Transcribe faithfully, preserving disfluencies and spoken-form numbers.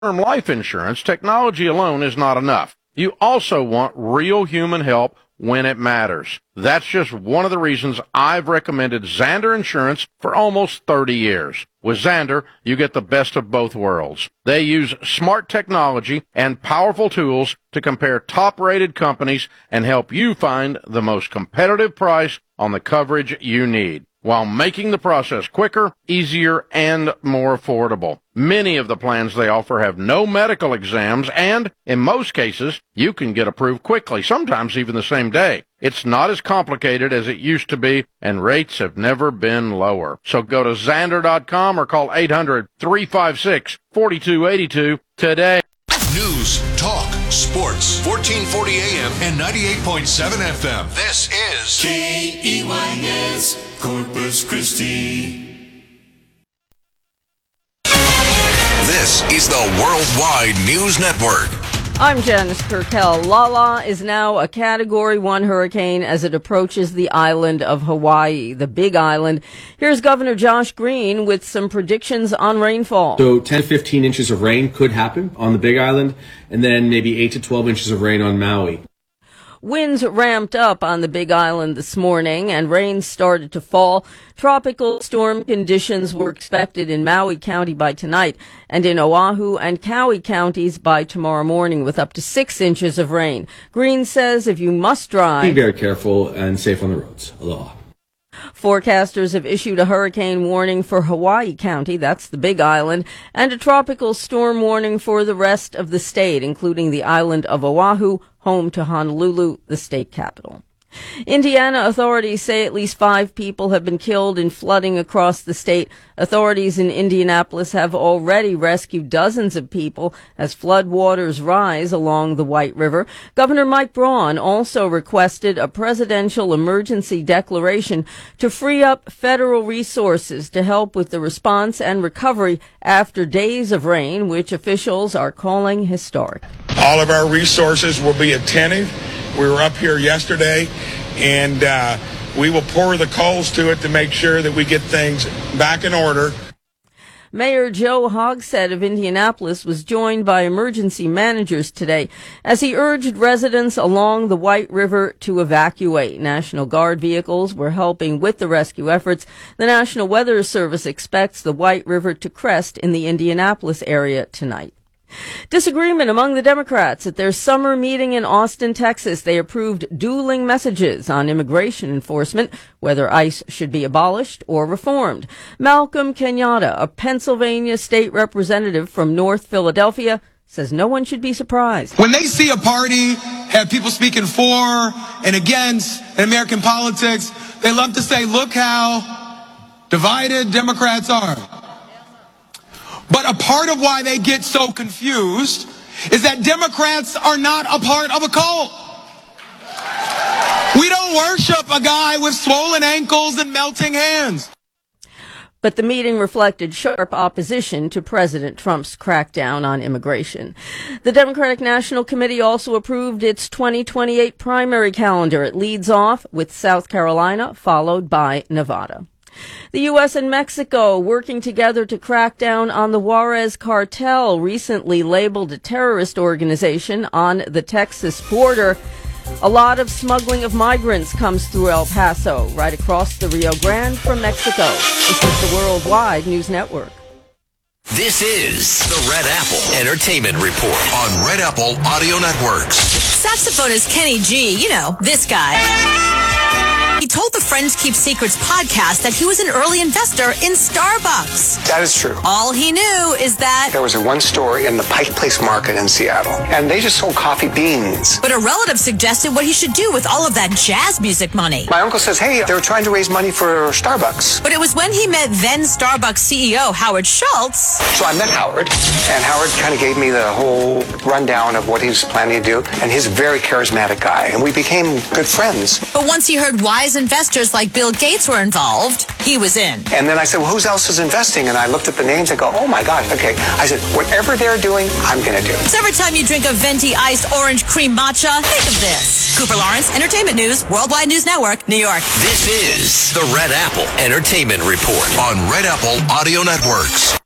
Term life insurance, technology alone is not enough. You also want real human help when it matters. That's just one of the reasons I've recommended Zander Insurance for almost thirty years. With Zander, you get the best of both worlds. They use smart technology and powerful tools to compare top-rated companies and help you find the most competitive price on the coverage you need, while making the process quicker, easier, and more affordable. Many of the plans they offer have no medical exams, and in most cases, you can get approved quickly, sometimes even the same day. It's not as complicated as it used to be, and rates have never been lower. So go to Zander dot com or call eight hundred, three five six, four two eight two today. News, talk, sports, fourteen forty A M and ninety-eight point seven F M. This is K E Y S, Corpus Christi. This is the Worldwide News Network. I'm Janice Kurkel. Lala is now a Category one hurricane as it approaches the island of Hawaii, the Big Island. Here's Governor Josh Green with some predictions on rainfall. So ten to fifteen inches of rain could happen on the Big Island, and then maybe eight to twelve inches of rain on Maui. Winds ramped up on the Big Island this morning, and rain started to fall. Tropical storm conditions were expected in Maui County by tonight, and in Oahu and Kauai counties by tomorrow morning, with up to six inches of rain. Green says if you must drive, be very careful and safe on the roads. Aloha. Forecasters have issued a hurricane warning for Hawaii County, that's the Big Island, and a tropical storm warning for the rest of the state, including the island of Oahu, home to Honolulu, the state capital. Indiana authorities say at least five people have been killed in flooding across the state. Authorities in Indianapolis have already rescued dozens of people as flood waters rise along the White River. Governor Mike Braun also requested a presidential emergency declaration to free up federal resources to help with the response and recovery after days of rain, which officials are calling historic. All of our resources will be attentive. We were up here yesterday, and uh, we will pour the coals to it to make sure that we get things back in order. Mayor Joe Hogsett of Indianapolis was joined by emergency managers today as he urged residents along the White River to evacuate. National Guard vehicles were helping with the rescue efforts. The National Weather Service expects the White River to crest in the Indianapolis area tonight. Disagreement among the Democrats at their summer meeting in Austin, Texas. They approved dueling messages on immigration enforcement, whether ICE should be abolished or reformed. Malcolm Kenyatta, a Pennsylvania state representative from North Philadelphia, says no one should be surprised. When they see a party have people speaking for and against in American politics, they love to say, look how divided Democrats are. But a part of why they get so confused is that Democrats are not a part of a cult. We don't worship a guy with swollen ankles and melting hands. But the meeting reflected sharp opposition to President Trump's crackdown on immigration. The Democratic National Committee also approved its twenty twenty-eight primary calendar. It leads off with South Carolina, followed by Nevada. The U S and Mexico working together to crack down on the Juarez cartel, recently labeled a terrorist organization on the Texas border. A lot of smuggling of migrants comes through El Paso, right across the Rio Grande from Mexico. This is the Worldwide News Network. This is the Red Apple Entertainment Report on Red Apple Audio Networks. Saxophonist Kenny G, you know, this guy. He told the Friends Keep Secrets podcast that he was an early investor in Starbucks. That is true. All he knew is that there was a one store in the Pike Place Market in Seattle, and they just sold coffee beans. But a relative suggested what he should do with all of that jazz music money. My uncle says, hey, they were trying to raise money for Starbucks. But it was when he met then Starbucks C E O Howard Schultz. So I met Howard, and Howard kind of gave me the whole rundown of what he was planning to do, and he's a very charismatic guy, and we became good friends. But once he heard wise investors like Bill Gates were involved, he was in. And then I said, well, who else is investing? And I looked at the names and go, oh my God, okay. I said, whatever they're doing, I'm going to do. So every time you drink a venti iced orange cream matcha, think of this. Cooper Lawrence, Entertainment News, Worldwide News Network, New York. This is the Red Apple Entertainment Report on Red Apple Audio Networks.